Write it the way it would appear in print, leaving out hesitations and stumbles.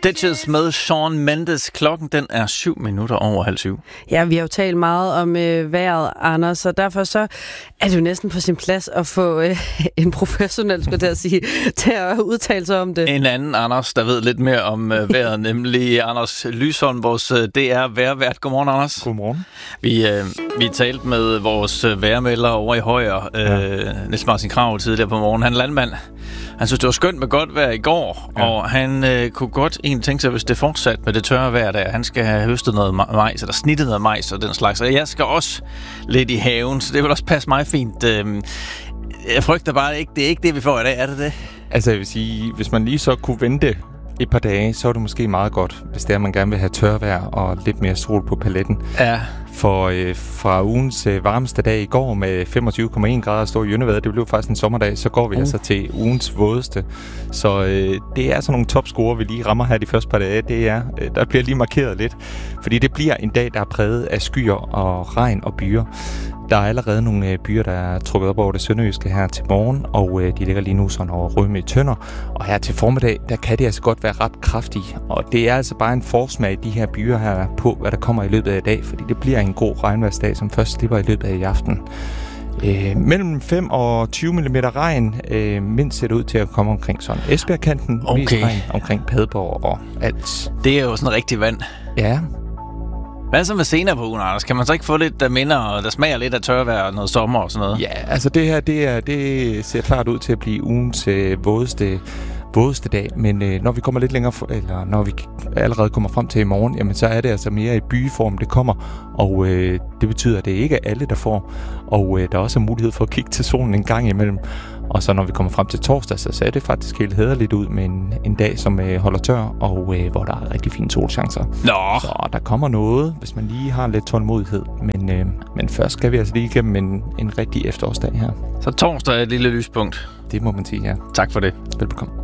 Stitches med Shawn Mendes. Klokken den er 7:07. Ja, vi har jo talt meget om vejret, Anders, og derfor så er det jo næsten på sin plads at få en professionel, skulle jeg sige, til at udtale sig om det. En anden Anders, der ved lidt mere om vejret, nemlig Anders Lysholm, vores DR-vejrvært. Godmorgen, Anders. Godmorgen. Vi talte med vores vejrmelder over i Højer, Niels Martin Krag, tidligere på morgen. Han er landmand. Han synes, det var skønt med godt vejr i går, og han kunne godt egentlig tænke sig, hvis det fortsat med det tørre vejr der, han skal have høstet noget majs, eller snittet noget majs og den slags. Og jeg skal også lidt i haven, så det vil også passe mig fint. Jeg frygter bare ikke, det er ikke det, vi får i dag, er det det? Altså jeg vil sige, hvis man lige så kunne vente et par dage, så er det måske meget godt, hvis det er, man gerne vil have tørvejr og lidt mere sol på paletten. Ja. For fra ugens varmeste dag i går med 25,1 grader stå i Jønnevad, det blev faktisk en sommerdag, så går vi altså til ugens vådeste. Så det er sådan nogle topscorer, vi lige rammer her de første par dage. Det er, der bliver lige markeret lidt, fordi det bliver en dag, der er præget af skyer og regn og byer. Der er allerede nogle byer, der er trukket op over det sønderjyske her til morgen, og de ligger lige nu sådan over Rømø i Tønder. Og her til formiddag, der kan det altså godt være ret kraftige. Og det er altså bare en forsmag i de her byer her på, hvad der kommer i løbet af i dag, fordi det bliver en god regnværsdag, som først slipper i løbet af i aften. Mellem 5 og 20 mm regn, mindst ser det ud til at komme omkring sådan Esbjergkanten, mest regn omkring Padborg og alt. Det er jo sådan rigtig vand. Ja. Hvad så med senere på ugen, Anders? Kan man så ikke få lidt, der minder, og der smager lidt af tørvejr og noget sommer og sådan noget? Ja, altså det her, det ser klart ud til at blive ugens vådeste dag, men når vi kommer lidt længere, eller når vi allerede kommer frem til i morgen, jamen så er det altså mere i bygeform, det kommer, og det betyder, at det ikke er alle, der får, og der er også mulighed for at kigge til solen en gang imellem. Og så når vi kommer frem til torsdag, så ser det faktisk helt hæderligt ud med en dag, som holder tør, og hvor der er rigtig fine solchancer. Nå. Så der kommer noget, hvis man lige har lidt tålmodighed. Men først skal vi altså lige igennem en rigtig efterårsdag her. Så torsdag er et lille lyspunkt. Det må man sige, ja. Tak for det. Velbekomme.